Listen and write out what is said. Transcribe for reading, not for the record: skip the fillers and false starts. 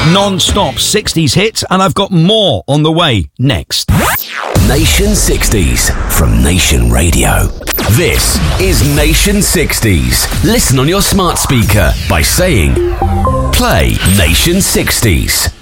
Non-stop 60s hits, and I've got more on the way next. Nation 60s from Nation Radio. This is Nation 60s. Listen on your smart speaker by saying, play Nation 60s.